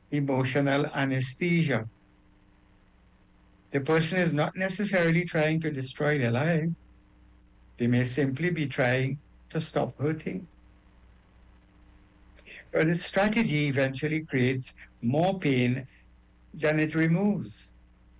emotional anesthesia. The person is not necessarily trying to destroy their life. They may simply be trying to stop hurting. But the strategy eventually creates more pain than it removes.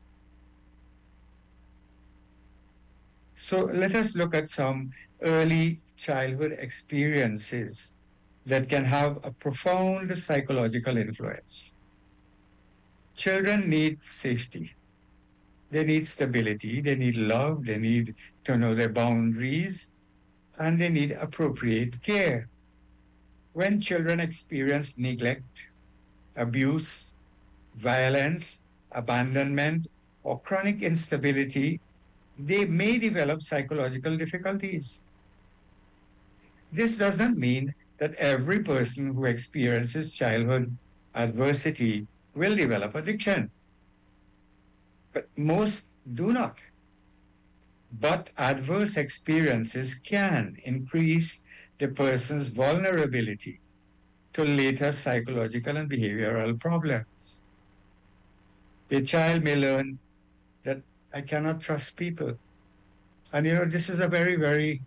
So let us look at some early childhood experiences that can have a profound psychological influence. Children need safety. They need stability. They need love. They need to know their boundaries and they need appropriate care. When children experience neglect, abuse, violence, abandonment, or chronic instability, they may develop psychological difficulties. This doesn't mean that every person who experiences childhood adversity will develop addiction, but most do not. But adverse experiences can increase the person's vulnerability to later psychological and behavioral problems. The child may learn that I cannot trust people. And this is a very, very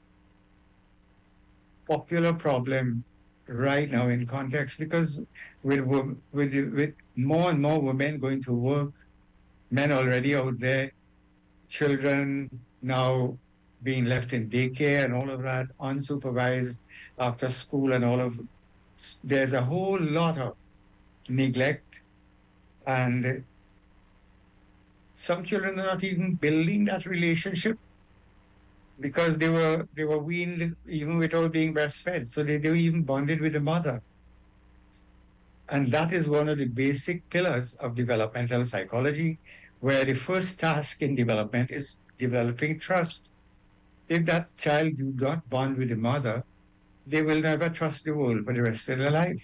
popular problem right now in context because with more and more women going to work, men already out there, children now being left in daycare and all of that, unsupervised after school and all of, there's a whole lot of neglect and some children are not even building that relationship because they were weaned even without being breastfed. So they were even bonded with the mother. And that is one of the basic pillars of developmental psychology, where the first task in development is developing trust. If that child do not bond with the mother, they will never trust the world for the rest of their life.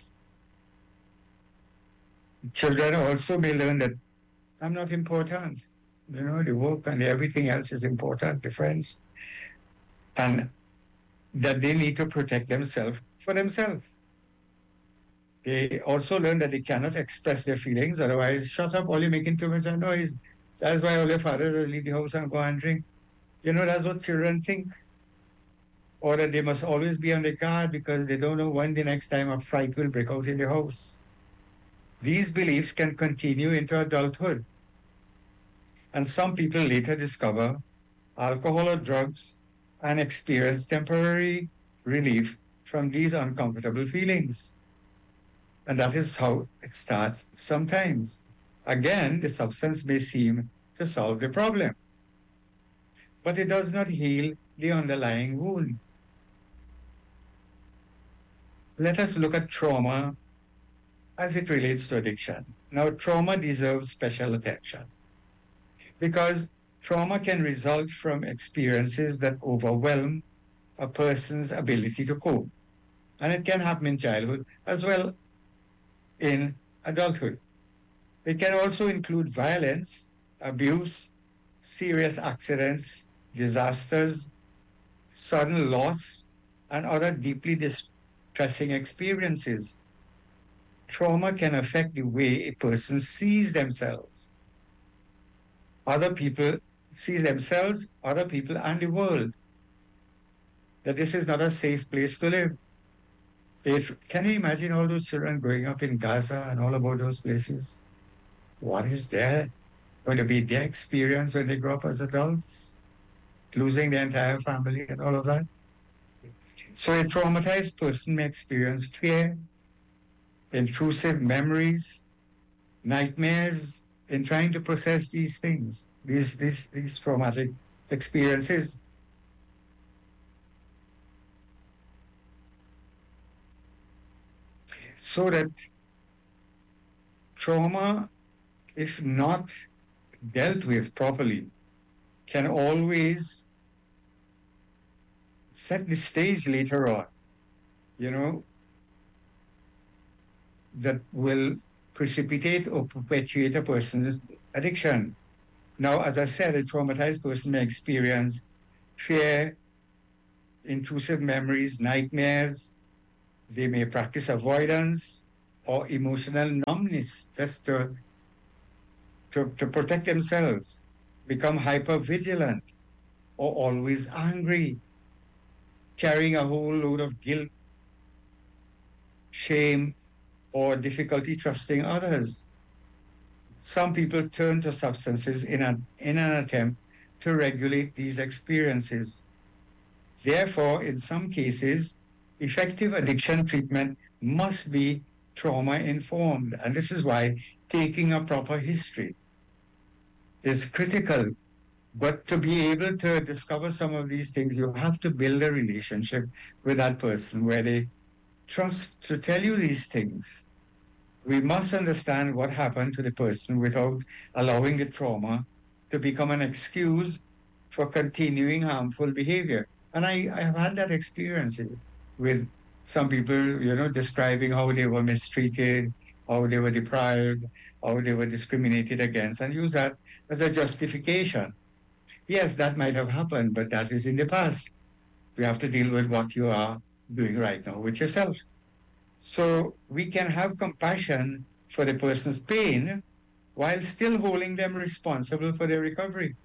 Children also may learn that I'm not important. The work and everything else is important, the friends, and that they need to protect themselves for themselves. They also learn that they cannot express their feelings, otherwise, shut up, all you're making too much noise. That's why all your fathers leave the house and go and drink. That's what children think. Or that they must always be on the guard because they don't know when the next time a fight will break out in the house. These beliefs can continue into adulthood. And some people later discover alcohol or drugs and experience temporary relief from these uncomfortable feelings. And that is how it starts sometimes. Again, the substance may seem to solve the problem, but it does not heal the underlying wound. Let us look at trauma as it relates to addiction. Now, trauma deserves special attention because trauma can result from experiences that overwhelm a person's ability to cope. And it can happen in childhood as well in adulthood. It can also include violence, abuse, serious accidents, disasters, sudden loss, and other deeply distressing experiences. Trauma can affect the way a person sees themselves, other people, sees themselves, other people, and the world. That this is not a safe place to live. Can you imagine all those children growing up in Gaza and all about those places? What is there going to be their experience when they grow up as adults? Losing their entire family and all of that. So a traumatized person may experience fear, intrusive memories, nightmares in trying to process these things, these traumatic experiences. So that trauma, if not dealt with properly, can always set the stage later on, you know, that will precipitate or perpetuate a person's addiction. Now, as I said, a traumatized person may experience fear, intrusive memories, nightmares. They may practice avoidance, or emotional numbness just to protect themselves, become hyper vigilant or always angry, carrying a whole load of guilt, shame, or difficulty trusting others. Some people turn to substances in an attempt to regulate these experiences. Therefore, in some cases, effective addiction treatment must be trauma informed. And this is why taking a proper history is critical. But to be able to discover some of these things, you have to build a relationship with that person where they trust to tell you these things. We must understand what happened to the person without allowing the trauma to become an excuse for continuing harmful behavior. And I have had that experience with some people, describing how they were mistreated, how they were deprived, how they were discriminated against, and use that as a justification. Yes, that might have happened, but that is in the past. We have to deal with what you are doing right now with yourself. So we can have compassion for the person's pain while still holding them responsible for their recovery.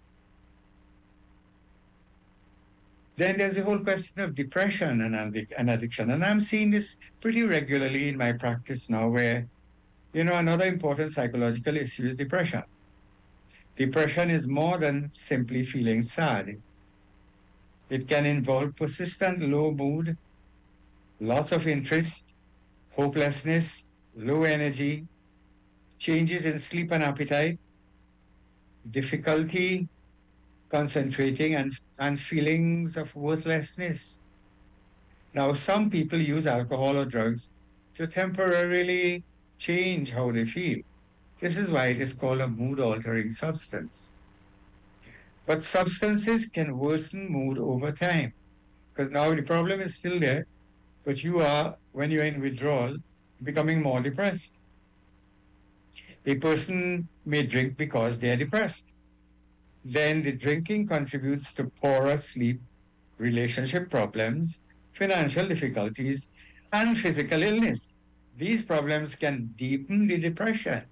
Then there's the whole question of depression and addiction. And I'm seeing this pretty regularly in my practice now, where, another important psychological issue is depression. Depression is more than simply feeling sad. It can involve persistent low mood, loss of interest, hopelessness, low energy, changes in sleep and appetite, difficulty concentrating, and feelings of worthlessness. Now, some people use alcohol or drugs to temporarily change how they feel. This is why it is called a mood altering substance. But substances can worsen mood over time because now the problem is still there, but you are, when you're in withdrawal, becoming more depressed. A person may drink because they are depressed. Then the drinking contributes to poorer sleep, relationship problems, financial difficulties, and physical illness. These problems can deepen the depression.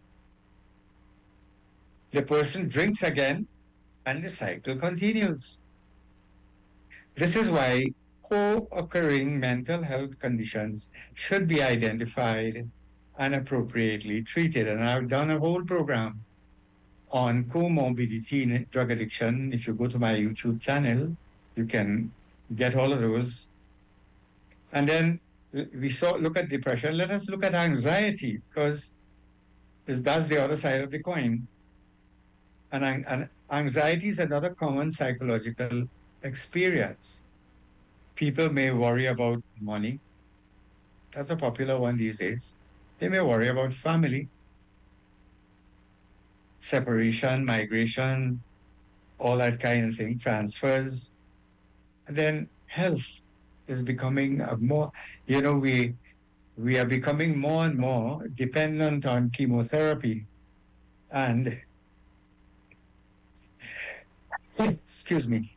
The person drinks again, and the cycle continues. This is why co occurring mental health conditions should be identified and appropriately treated. And I've done a whole program on comorbidity in drug addiction. If you go to my YouTube channel, you can get all of those. And then we look at depression. Let us look at anxiety because that's the other side of the coin. And anxiety is another common psychological experience. People may worry about money. That's a popular one these days. They may worry about family, separation, migration, all that kind of thing, transfers. And then health is becoming a more, we are becoming more and more dependent on chemotherapy. And, excuse me,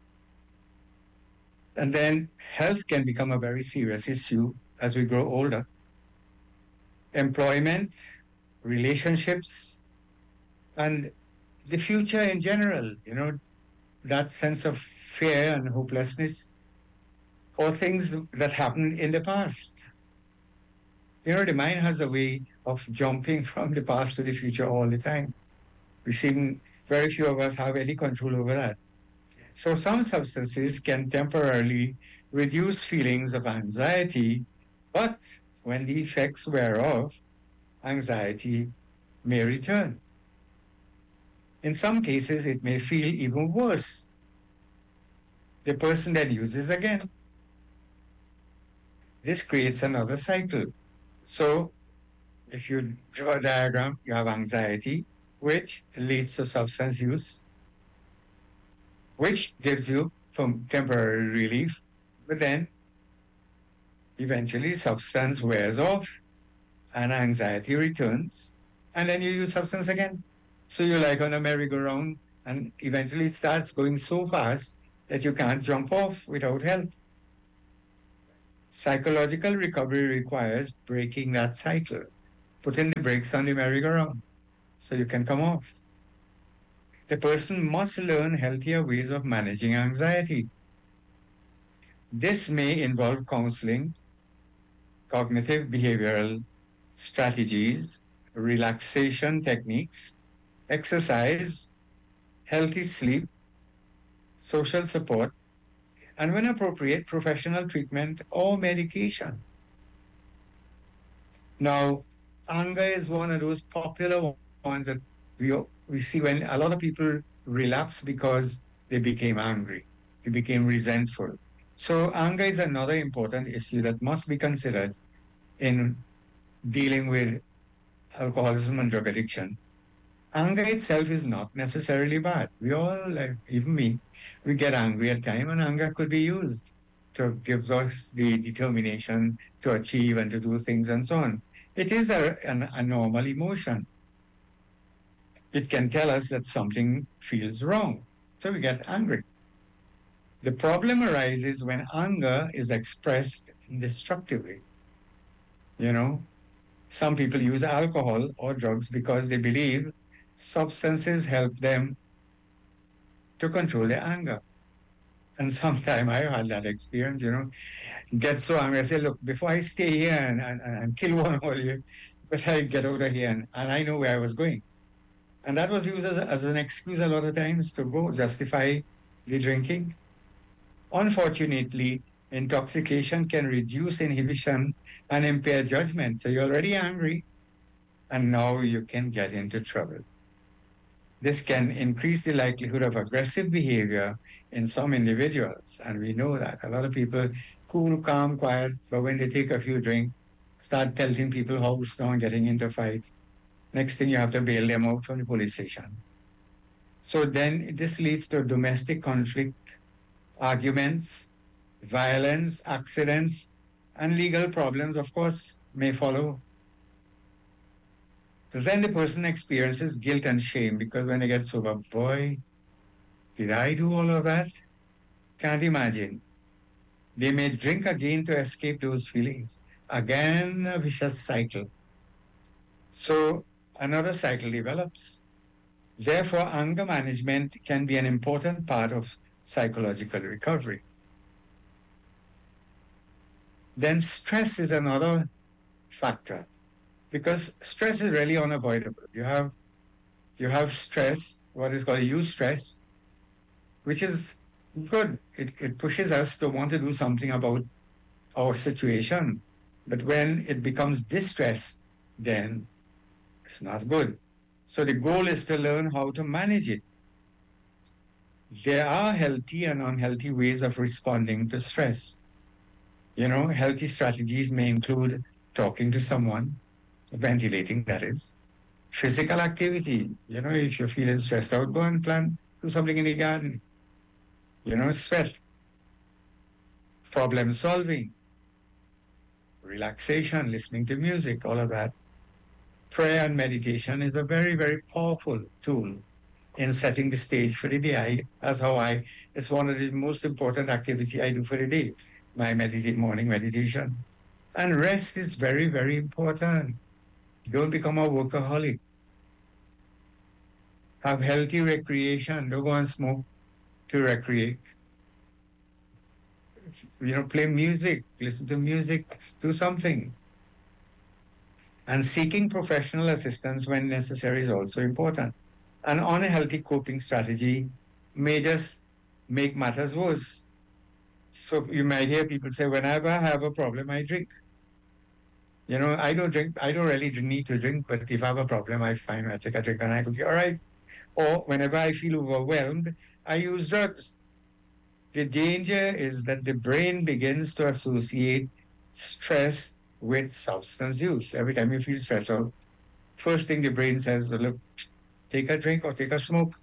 and then health can become a very serious issue as we grow older. Employment, relationships, and the future in general, that sense of fear and hopelessness, or things that happened in the past. The mind has a way of jumping from the past to the future all the time. We seem very few of us have any control over that. So some substances can temporarily reduce feelings of anxiety, but when the effects wear off, anxiety may return. In some cases, it may feel even worse. The person then uses again. This creates another cycle. So if you draw a diagram, you have anxiety, which leads to substance use, which gives you temporary relief, but then eventually substance wears off and anxiety returns, and then you use substance again. So you're like on a merry-go-round, and eventually it starts going so fast that you can't jump off without help. Psychological recovery requires breaking that cycle, putting the brakes on the merry-go-round so you can come off. The person must learn healthier ways of managing anxiety. This may involve counseling, cognitive behavioral strategies, relaxation techniques, exercise, healthy sleep, social support, and when appropriate, professional treatment or medication. Now, anger is one of those popular ones that we see when a lot of people relapse because they became angry, they became resentful. So, anger is another important issue that must be considered in dealing with alcoholism and drug addiction. Anger itself is not necessarily bad. We all, like, even me, we get angry at time, and anger could be used to give us the determination to achieve and to do things and so on. It is a normal emotion. It can tell us that something feels wrong. So we get angry. The problem arises when anger is expressed destructively. You know, some people use alcohol or drugs because they believe substances help them to control their anger. And sometime I had that experience, get so angry. I say, look, before I stay here and kill one of you, but I get out of here and I know where I was going. And that was used as an excuse a lot of times to go justify the drinking. Unfortunately, intoxication can reduce inhibition and impair judgment. So you're already angry and now you can get into trouble. This can increase the likelihood of aggressive behavior in some individuals. And we know that a lot of people cool, calm, quiet, but when they take a few drinks, start pelting people house down, getting into fights. Next thing you have to bail them out from the police station. So then this leads to domestic conflict, arguments, violence, accidents, and legal problems, of course, may follow. Then the person experiences guilt and shame because when they get sober, boy, did I do all of that? Can't imagine. They may drink again to escape those feelings. Again, a vicious cycle. So another cycle develops. Therefore, anger management can be an important part of psychological recovery. Then stress is another factor because stress is really unavoidable. You have stress, what is called eustress, which is good. It pushes us to want to do something about our situation. But when it becomes distress, then it's not good. So the goal is to learn how to manage it. There are healthy and unhealthy ways of responding to stress. Healthy strategies may include talking to someone, ventilating, that is, physical activity. If you're feeling stressed out, go and do something in the garden. Sweat, problem solving, relaxation, listening to music, all of that. Prayer and meditation is a very, very powerful tool in setting the stage for the day. It's one of the most important activity I do for the day, my morning meditation. And rest is very, very important. Don't become a workaholic. Have healthy recreation. Don't go and smoke to recreate. Play music, listen to music, do something. And seeking professional assistance when necessary is also important. An unhealthy coping strategy may just make matters worse. So you might hear people say, whenever I have a problem, I drink. I don't drink, I don't really need to drink, but if I have a problem, I find I take a drink and I could be all right. Or whenever I feel overwhelmed, I use drugs. The danger is that the brain begins to associate stress with substance use. Every time you feel stressed out, first thing the brain says, well, look, take a drink or take a smoke.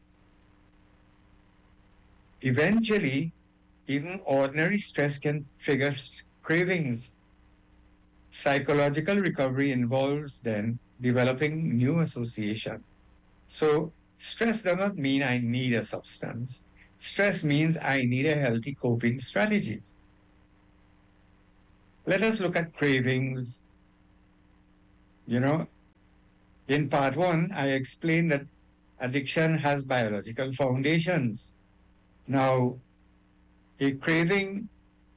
Eventually, even ordinary stress can trigger cravings. Psychological recovery involves then developing new association. So stress does not mean I need a substance. Stress means I need a healthy coping strategy. Let us look at cravings. You know, in part one, I explained that addiction has biological foundations. Now, a craving,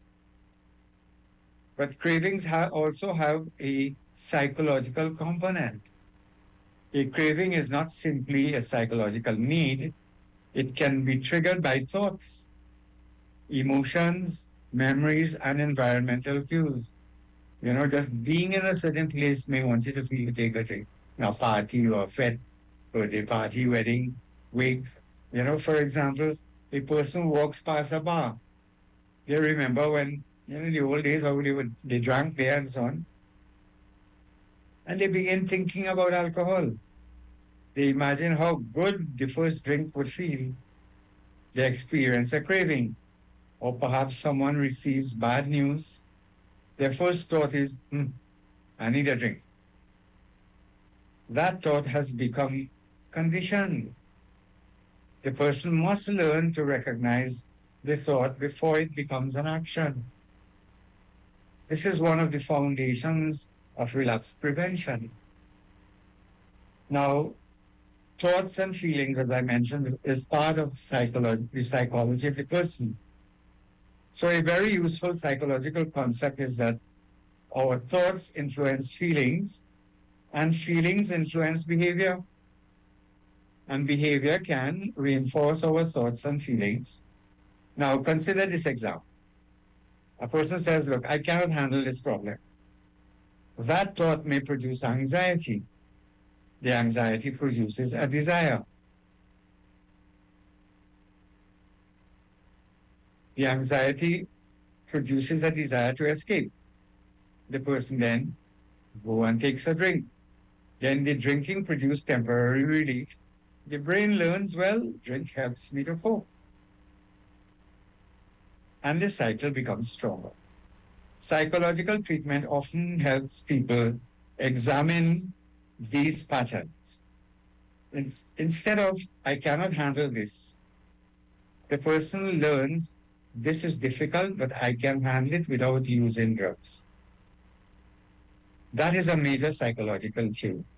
but cravings also have a psychological component. A craving is not simply a psychological need, it can be triggered by thoughts, emotions, memories, and environmental cues. Just being in a certain place may want you to feel take a drink. Now, party or fete, birthday party, wedding, wake. For example, a person walks past a bar. They remember when, in the old days, how they drank there and so on. And they begin thinking about alcohol. They imagine how good the first drink would feel. They experience a craving. Or perhaps someone receives bad news. Their first thought is, I need a drink. That thought has become conditioned. The person must learn to recognize the thought before it becomes an action. This is one of the foundations of relapse prevention. Now, thoughts and feelings, as I mentioned, is part of the psychology of the person. So a very useful psychological concept is that our thoughts influence feelings and feelings influence behavior. And behavior can reinforce our thoughts and feelings. Now, consider this example. A person says, look, I cannot handle this problem. That thought may produce anxiety. The anxiety produces a desire. The anxiety produces a desire to escape. The person then go and takes a drink. Then the drinking produces temporary relief. The brain learns, well, drink helps me to cope. And the cycle becomes stronger. Psychological treatment often helps people examine these patterns. Instead of, I cannot handle this, the person learns this is difficult, but I can handle it without using drugs. That is a major psychological change.